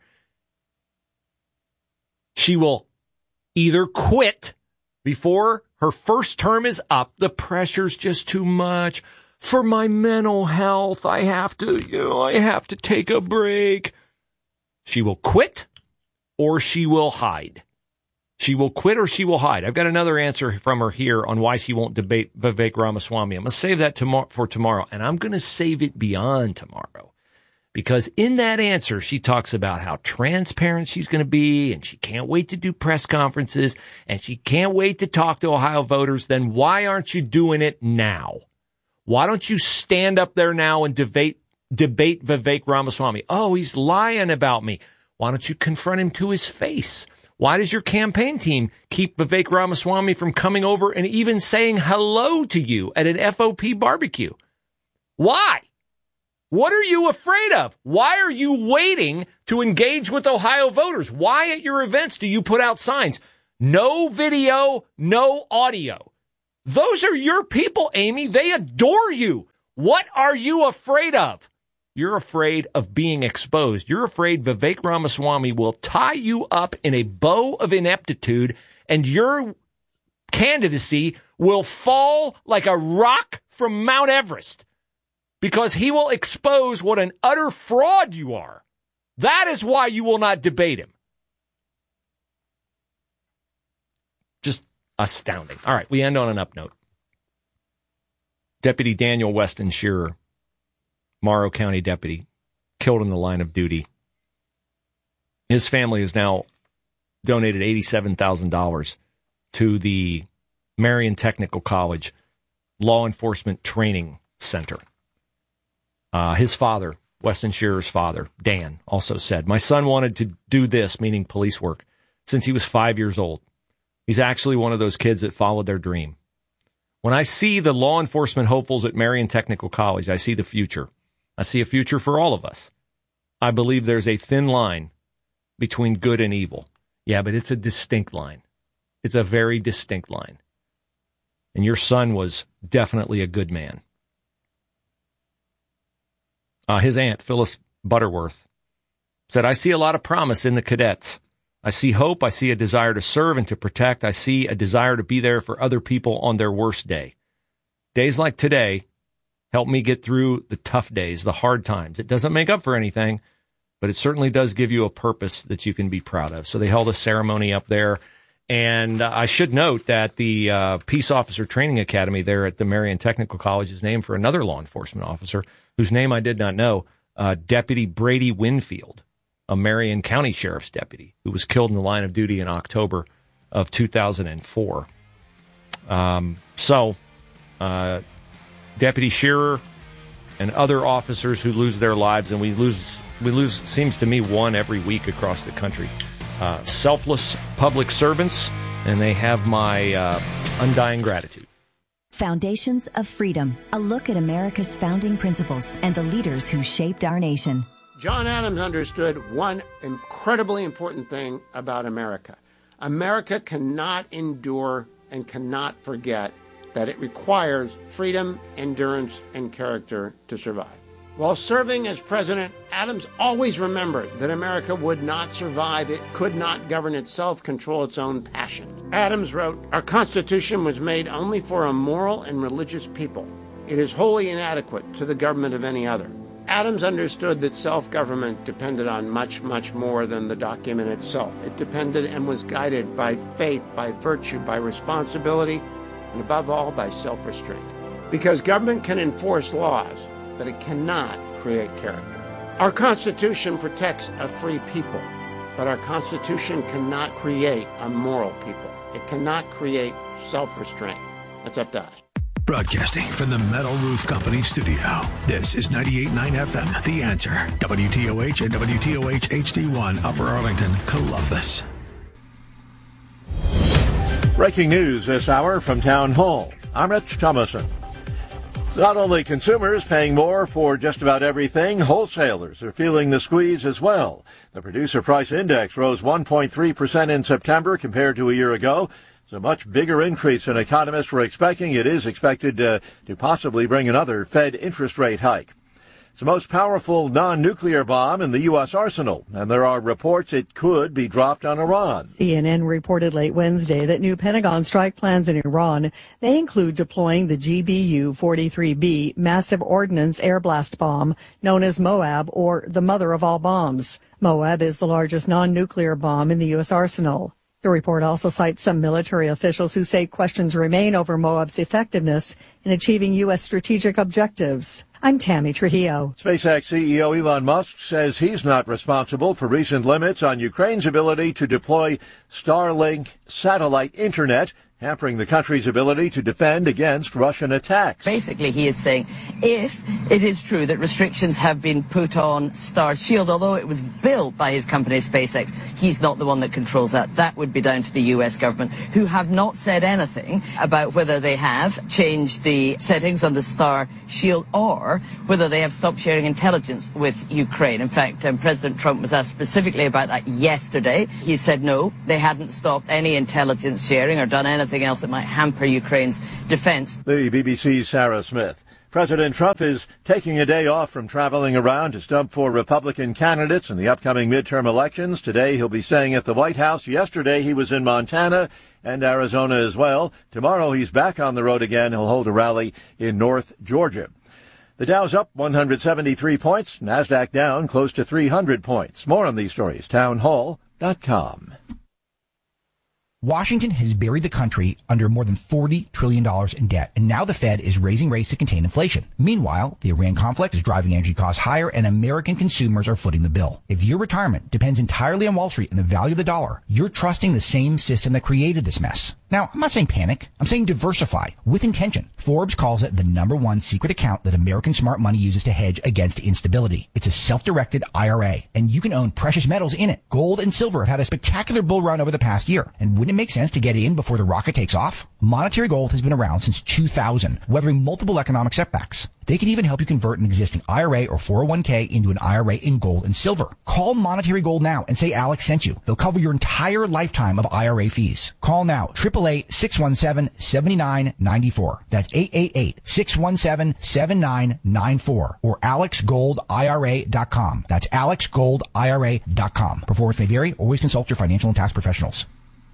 She will either quit before her first term is up. The pressure's just too much. For my mental health, I have to take a break. She will quit or she will hide. She will quit or she will hide. I've got another answer from her here on why she won't debate Vivek Ramaswamy. I'm going to save that for tomorrow, and I'm going to save it beyond tomorrow. Because in that answer, she talks about how transparent she's going to be, and she can't wait to do press conferences, and she can't wait to talk to Ohio voters. Then why aren't you doing it now? Why don't you stand up there now and debate Vivek Ramaswamy? Oh, he's lying about me. Why don't you confront him to his face? Why does your campaign team keep Vivek Ramaswamy from coming over and even saying hello to you at an FOP barbecue? Why? What are you afraid of? Why are you waiting to engage with Ohio voters? Why at your events do you put out signs? No video, no audio. Those are your people, Amy. They adore you. What are you afraid of? You're afraid of being exposed. You're afraid Vivek Ramaswamy will tie you up in a bow of ineptitude and your candidacy will fall like a rock from Mount Everest because he will expose what an utter fraud you are. That is why you will not debate him. Just astounding. All right, we end on an up note. Deputy Daniel Weston Shearer, Morrow County deputy, killed in the line of duty. His family has now donated $87,000 to the Marion Technical College Law Enforcement Training Center. His father, Weston Shearer's father, Dan, also said, "My son wanted to do this," meaning police work, "since he was 5 years old. He's actually one of those kids that followed their dream. When I see the law enforcement hopefuls at Marion Technical College, I see the future. I see a future for all of us. I believe there's a thin line between good and evil." Yeah, but it's a distinct line. It's a very distinct line. And your son was definitely a good man. His aunt, Phyllis Butterworth, said, "I see a lot of promise in the cadets. I see hope. I see a desire to serve and to protect. I see a desire to be there for other people on their worst day. Days like today help me get through the tough days, the hard times. It doesn't make up for anything, but it certainly does give you a purpose that you can be proud of." So they held a ceremony up there. And I should note that the Peace Officer Training Academy there at the Marion Technical College is named for another law enforcement officer whose name I did not know, Deputy Brady Winfield, a Marion County Sheriff's deputy who was killed in the line of duty in October of 2004. Deputy Shearer and other officers who lose their lives, and we lose, seems to me, one every week across the country. Selfless public servants, and they have my undying gratitude. Foundations of Freedom, a look at America's founding principles and the leaders who shaped our nation. John Adams understood one incredibly important thing about America. America cannot endure and cannot forget that it requires freedom, endurance, and character to survive. While serving as president, Adams always remembered that America would not survive. It could not govern itself, control its own passion. Adams wrote, "Our Constitution was made only for a moral and religious people. It is wholly inadequate to the government of any other." Adams understood that self-government depended on much, much more than the document itself. It depended and was guided by faith, by virtue, by responsibility, and above all, by self-restraint. Because government can enforce laws, but it cannot create character. Our Constitution protects a free people, but our Constitution cannot create a moral people. It cannot create self-restraint. That's up to us. Broadcasting from the Metal Roof Company studio, this is 98.9 FM, The Answer, WTOH and WTOH HD1, Upper Arlington, Columbus. Breaking news this hour from Town Hall. I'm Rich Thomason. It's not only consumers paying more for just about everything, wholesalers are feeling the squeeze as well. The Producer Price Index rose 1.3% in September compared to a year ago. It's a much bigger increase than economists were expecting. It is expected to possibly bring another Fed interest rate hike. It's the most powerful non-nuclear bomb in the U.S. arsenal, and there are reports it could be dropped on Iran. CNN reported late Wednesday that new Pentagon strike plans in Iran may include deploying the GBU-43B massive ordnance air blast bomb, known as Moab, or the mother of all bombs. Moab is the largest non-nuclear bomb in the U.S. arsenal. The report also cites some military officials who say questions remain over Moab's effectiveness in achieving U.S. strategic objectives. I'm Tammy Trujillo. SpaceX CEO Elon Musk says he's not responsible for recent limits on Ukraine's ability to deploy Starlink satellite internet hampering the country's ability to defend against Russian attacks. Basically, he is saying if it is true that restrictions have been put on Starshield, although it was built by his company SpaceX, he's not the one that controls that. That would be down to the US government, who have not said anything about whether they have changed the settings on the Starshield or whether they have stopped sharing intelligence with Ukraine. In fact, President Trump was asked specifically about that yesterday. He said no, they hadn't stopped any intelligence sharing or done anything else that might hamper Ukraine's defense. The BBC's Sarah Smith. President Trump is taking a day off from traveling around to stump for Republican candidates in the upcoming midterm elections. Today he'll be staying at the White House. Yesterday he was in Montana and Arizona as well. Tomorrow he's back on the road again. He'll hold a rally in North Georgia. The Dow's up 173 points. NASDAQ down close to 300 points. More on these stories, townhall.com. Washington has buried the country under more than $40 trillion in debt, and now the Fed is raising rates to contain inflation. Meanwhile, the Iran conflict is driving energy costs higher, and American consumers are footing the bill. If your retirement depends entirely on Wall Street and the value of the dollar, you're trusting the same system that created this mess. Now, I'm not saying panic. I'm saying diversify with intention. Forbes calls it the #1 secret account that American smart money uses to hedge against instability. It's a self-directed IRA, and you can own precious metals in it. Gold and silver have had a spectacular bull run over the past year, and wouldn't it make sense to get in before the rocket takes off? Monetary Gold has been around since 2000, weathering multiple economic setbacks. They can even help you convert an existing IRA or 401k into an IRA in gold and silver. Call Monetary Gold now and say Alex sent you. They'll cover your entire lifetime of IRA fees. Call now, 888-617-7994. That's 888-617-7994 or AlexGoldIRA.com. That's AlexGoldIRA.com. Performance may vary. Always consult your financial and tax professionals.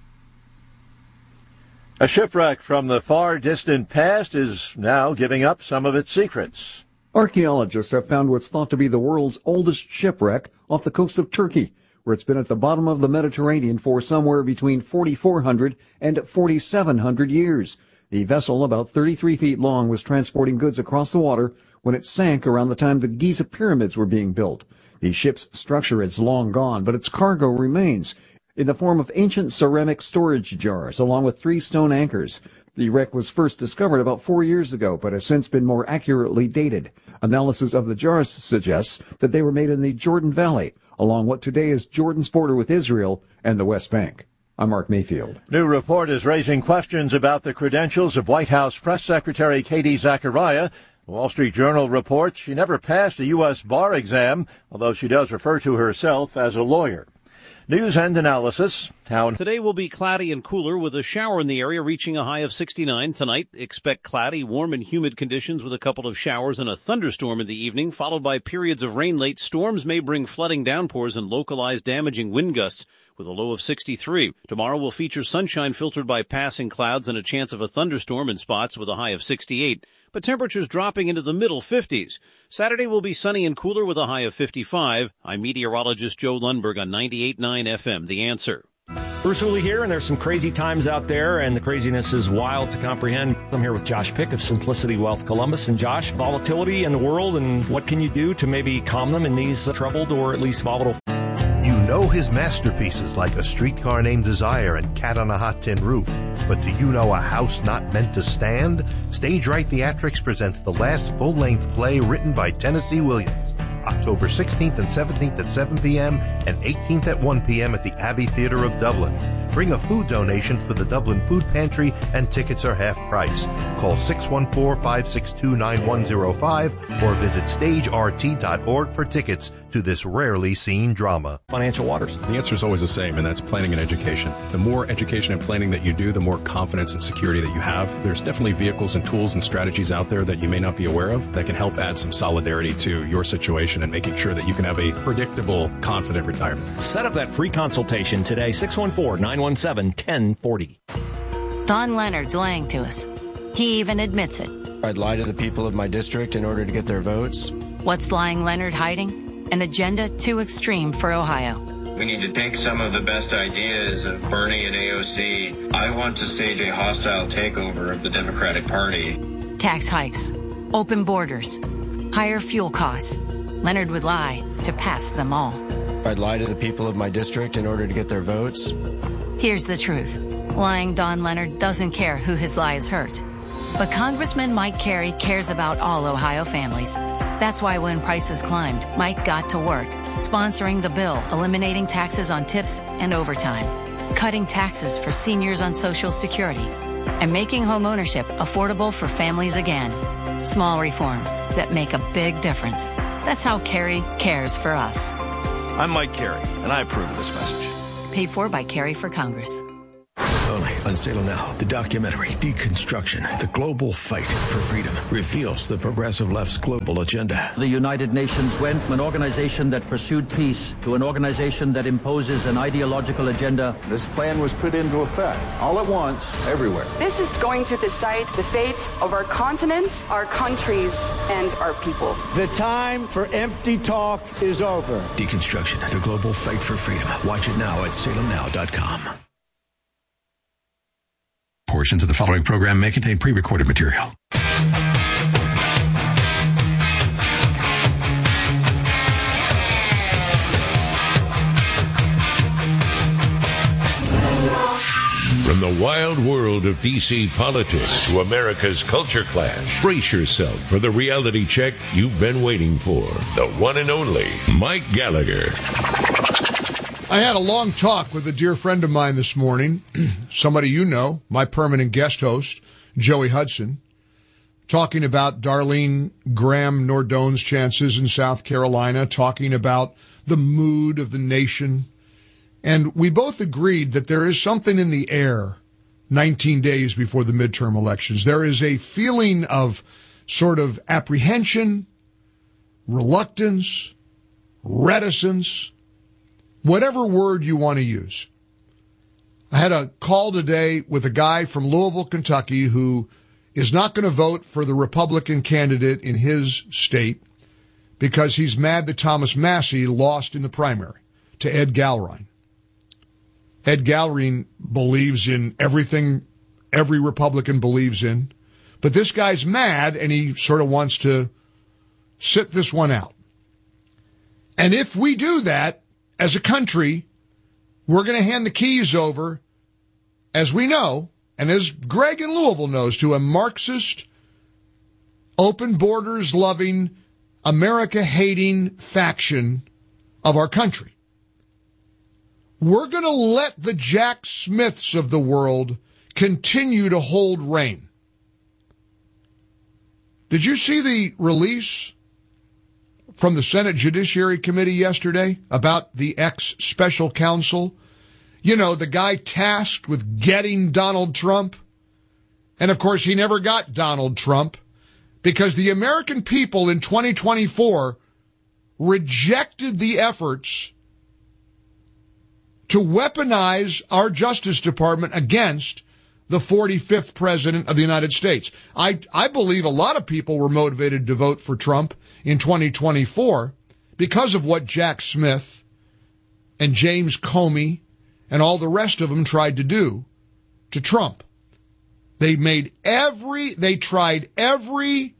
A shipwreck from the far distant past is now giving up some of its secrets. Archaeologists have found what's thought to be the world's oldest shipwreck off the coast of Turkey, where it's been at the bottom of the Mediterranean for somewhere between 4,400 and 4,700 years. The vessel, about 33 feet long, was transporting goods across the water when it sank around the time the Giza pyramids were being built. The ship's structure is long gone, but its cargo remains in the form of ancient ceramic storage jars, along with 3 stone anchors. The wreck was first discovered about 4 years ago, but has since been more accurately dated. Analysis of the jars suggests that they were made in the Jordan Valley, along what today is Jordan's border with Israel and the West Bank. I'm Mark Mayfield. New report is raising questions about the credentials of White House Press Secretary Katie Zachariah. The Wall Street Journal reports she never passed a U.S. bar exam, although she does refer to herself as a lawyer. News and analysis. Today will be cloudy and cooler with a shower in the area reaching a high of 69. Tonight, expect cloudy, warm and humid conditions with a couple of showers and a thunderstorm in the evening, followed by periods of rain late. Storms may bring flooding downpours and localized damaging wind gusts with a low of 63. Tomorrow will feature sunshine filtered by passing clouds and a chance of a thunderstorm in spots with a high of 68. But temperatures dropping into the middle 50s. Saturday will be sunny and cooler with a high of 55. I'm meteorologist Joe Lundberg on 98.9 FM, The Answer. Bruce Hooley here, and there's some crazy times out there, and the craziness is wild to comprehend. I'm here with Josh Pick of Simplicity Wealth Columbus. And Josh, volatility in the world, and what can you do to maybe calm them in these troubled or at least volatile? You know his masterpieces like A Streetcar Named Desire and Cat on a Hot Tin Roof. But do you know A House Not Meant to Stand? Stage Right Theatrics presents the last full-length play written by Tennessee Williams. October 16th and 17th at 7 p.m. and 18th at 1 p.m. at the Abbey Theatre of Dublin. Bring a food donation for the Dublin Food Pantry and tickets are half price. Call 614-562-9105 or visit stagert.org for tickets to this rarely seen drama. Financial Waters. The answer is always the same, and that's planning and education. The more education and planning that you do, the more confidence and security that you have. There's definitely vehicles and tools and strategies out there that you may not be aware of that can help add some solidarity to your situation and making sure that you can have a predictable, confident retirement. Set up that free consultation today, 614-917-1040. Don Leonard's lying to us. He even admits it. I'd lie to the people of my district in order to get their votes. What's lying Leonard hiding? An agenda too extreme for Ohio. We need to take some of the best ideas of Bernie and AOC. I want to stage a hostile takeover of the Democratic Party. Tax hikes, open borders, higher fuel costs. Leonard would lie to pass them all. I'd lie to the people of my district in order to get their votes. Here's the truth. Lying Don Leonard doesn't care who his lies hurt. But Congressman Mike Carey cares about all Ohio families. That's why when prices climbed, Mike got to work, sponsoring the bill, eliminating taxes on tips and overtime, cutting taxes for seniors on Social Security, and making home ownership affordable for families again. Small reforms that make a big difference. That's how Carey cares for us. I'm Mike Carey, and I approve of this message. Paid for by Carey for Congress. Only on Salem Now, the documentary Deconstruction, the Global Fight for Freedom, reveals the progressive left's global agenda. The United Nations went from an organization that pursued peace to an organization that imposes an ideological agenda. This plan was put into effect all at once, everywhere. This is going to decide the fate of our continent, our countries, and our people. The time for empty talk is over. Deconstruction, the Global Fight for Freedom. Watch it now at salemnow.com. Portions of the following program may contain pre-recorded material. From the wild world of D.C. politics to America's culture clash, brace yourself for the reality check you've been waiting for. The one and only Mike Gallagher. I had a long talk with a dear friend of mine this morning, somebody you know, my permanent guest host, Joey Hudson, talking about Darlene Graham Nordone's chances in South Carolina, talking about the mood of the nation. And we both agreed that there is something in the air 19 days before the midterm elections. There is a feeling of sort of apprehension, reluctance, reticence, whatever word you want to use. I had a call today with a guy from Louisville, Kentucky, who is not going to vote for the Republican candidate in his state because he's mad that Thomas Massie lost in the primary to Ed Galrein. Ed Galrein believes in everything every Republican believes in, but this guy's mad and he sort of wants to sit this one out. And if we do that, as a country, we're going to hand the keys over, as we know, and as Greg in Louisville knows, to a Marxist, open borders loving, America hating faction of our country. We're going to let the Jack Smiths of the world continue to hold reign. Did you see the release from the Senate Judiciary Committee yesterday about the ex-special counsel? You know, the guy tasked with getting Donald Trump. And of course, he never got Donald Trump because the American people in 2024 rejected the efforts to weaponize our Justice Department against the 45th president of the United States. I believe a lot of people were motivated to vote for Trump in 2024 because of what Jack Smith and James Comey and all the rest of them tried to do to Trump. They tried every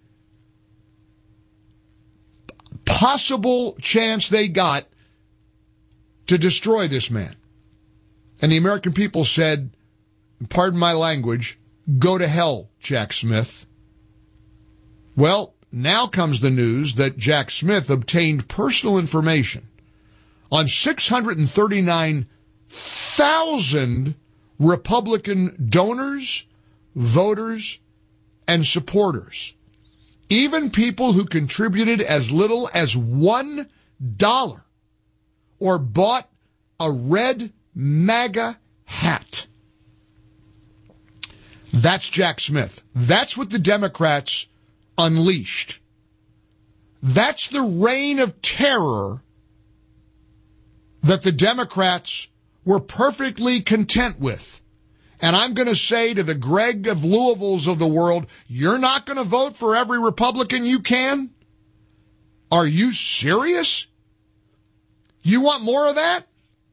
possible chance they got to destroy this man. And the American people said, pardon my language, go to hell, Jack Smith. Well, now comes the news that Jack Smith obtained personal information on 639,000 Republican donors, voters, and supporters. Even people who contributed as little as $1 or bought a red MAGA hat. That's Jack Smith. That's what the Democrats unleashed. That's the reign of terror that the Democrats were perfectly content with. And I'm going to say to the Greg of Louisville's of the world, you're not going to vote for every Republican you can? Are you serious? You want more of that?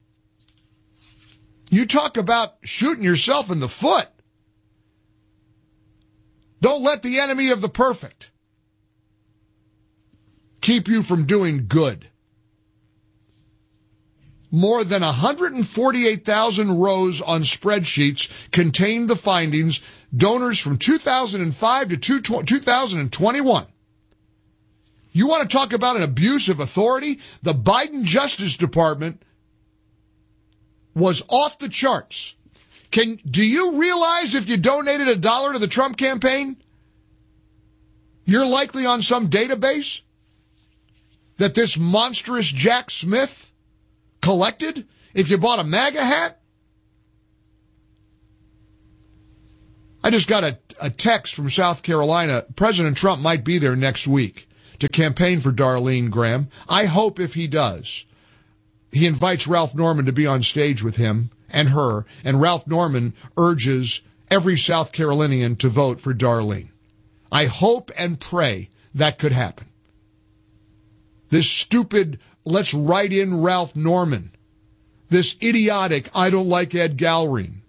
You talk about shooting yourself in the foot. Don't let the enemy of the perfect keep you from doing good. more than 148,000 rows on spreadsheets contain the findings, donors from 2005 to 2021. You want to talk about an abuse of authority? The Biden Justice Department was off the charts. Do you realize if you donated $1 to the Trump campaign, you're likely on some database that this monstrous Jack Smith collected? If you bought a MAGA hat? I just got a text from South Carolina. President Trump might be there next week to campaign for Darlene Graham. I hope if he does, he invites Ralph Norman to be on stage with him and her, and Ralph Norman urges every South Carolinian to vote for Darlene. I hope and pray that could happen. This stupid, let's write in Ralph Norman. This idiotic, I don't like Ed Galrine.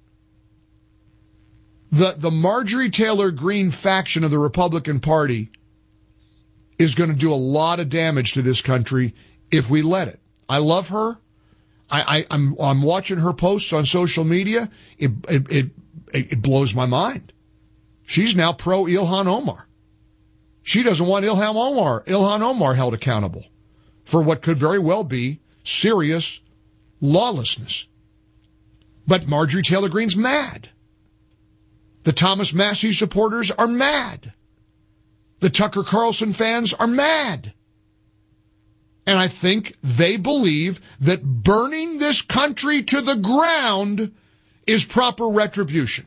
The Marjorie Taylor Greene faction of the Republican Party is going to do a lot of damage to this country if we let it. I love her. I'm watching her posts on social media. It blows my mind. She's now pro Ilhan Omar. She doesn't want Ilhan Omar held accountable for what could very well be serious lawlessness. But Marjorie Taylor Greene's mad. The Thomas Massie supporters are mad. The Tucker Carlson fans are mad. And I think they believe that burning this country to the ground is proper retribution.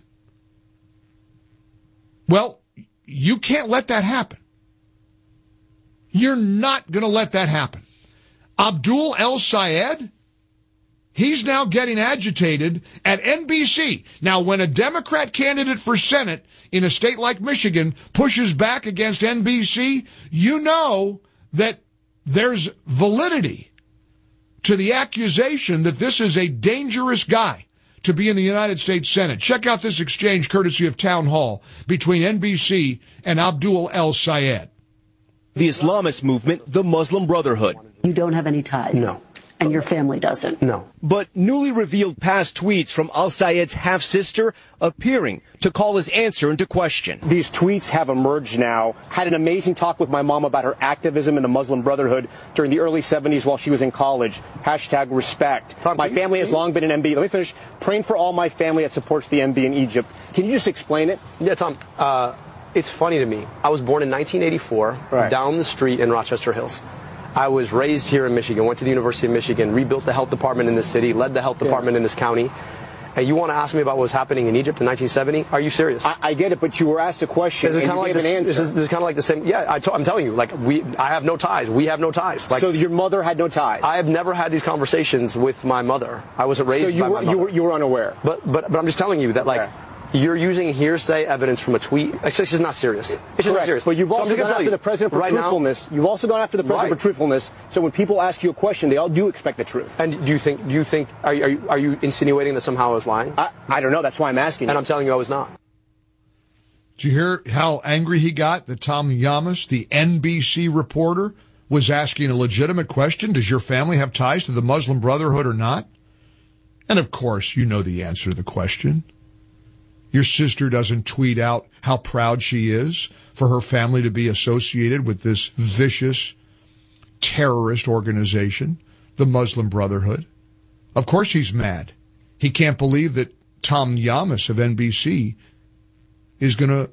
Well, you can't let that happen. You're not going to let that happen. Abdul El-Sayed, he's now getting agitated at NBC. Now, when a Democrat candidate for Senate in a state like Michigan pushes back against NBC, you know that there's validity to the accusation that this is a dangerous guy to be in the United States Senate. Check out this exchange courtesy of Town Hall between NBC and Abdul El-Sayed. The Islamist movement, the Muslim Brotherhood. You don't have any ties? No. And your family doesn't? No. But newly revealed past tweets from Al-Sayed's half-sister appearing to call his answer into question. These tweets have emerged now. Had an amazing talk with my mom about her activism in the Muslim Brotherhood during the early 70s while she was in college. #respect. Tom, my family has long been an MB. Let me finish. Praying for all my family that supports the MB in Egypt. Can you just explain it? Yeah, Tom. It's funny to me. I was born in 1984 down the street in Rochester Hills. I was raised here in Michigan, went to the University of Michigan, rebuilt the health department in this city, led the health department in this county. And you want to ask me about what was happening in Egypt in 1970? Are you serious? I get it, but you were asked a question and you gave an answer. This is kind of like the same. Yeah, I'm telling you, I have no ties. We have no ties. So your mother had no ties? I have never had these conversations with my mother. I wasn't raised by my mother. You were unaware? But I'm just telling you that, you're using hearsay evidence from a tweet. It's just not serious. It's just not serious. But you've also gone after the president for truthfulness. You've also gone after the president for truthfulness. So when people ask you a question, they all do expect the truth. And do you think? Are you insinuating that somehow I was lying? I don't know. That's why I'm asking. And I'm telling you, I was not. Did you hear how angry he got that Tom Yamas, the NBC reporter, was asking a legitimate question? Does your family have ties to the Muslim Brotherhood or not? And of course, you know the answer to the question. Your sister doesn't tweet out how proud she is for her family to be associated with this vicious terrorist organization, the Muslim Brotherhood. Of course he's mad. He can't believe that Tom Yamas of NBC is going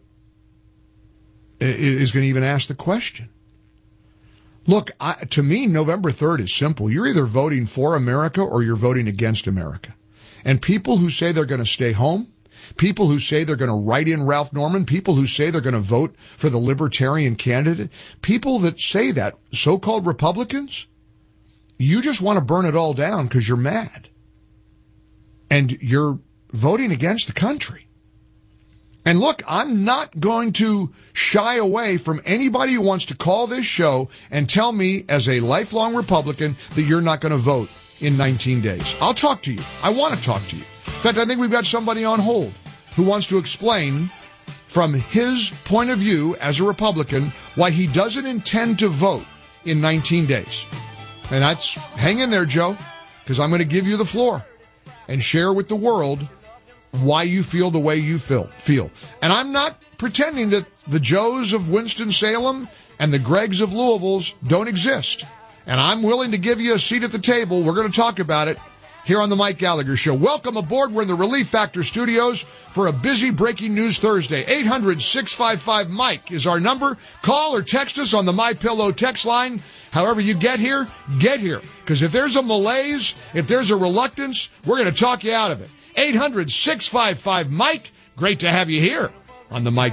to even ask the question. Look, to me, November 3rd is simple. You're either voting for America or you're voting against America. And people who say they're going to stay home, people who say they're going to write in Ralph Norman, people who say they're going to vote for the libertarian candidate, people that say that, so-called Republicans, you just want to burn it all down because you're mad. And you're voting against the country. And look, I'm not going to shy away from anybody who wants to call this show and tell me as a lifelong Republican that you're not going to vote in 19 days. I'll talk to you. I want to talk to you. In fact, I think we've got somebody on hold who wants to explain from his point of view as a Republican why he doesn't intend to vote in 19 days. And hang in there, Joe. because I'm going to give you the floor and share with the world why you feel the way you feel. And I'm not pretending that the Joes of Winston-Salem and the Gregs of Louisville's don't exist. And I'm willing to give you a seat at the table. We're going to talk about it here on the Mike Gallagher Show. Welcome aboard. We're in the Relief Factor studios for a busy breaking news Thursday. 800-655-MIKE is our number. Call or text us on the MyPillow text line. However you get here. Because if there's a malaise, if there's a reluctance, we're going to talk you out of it. 800-655-MIKE. Great to have you here on the Mike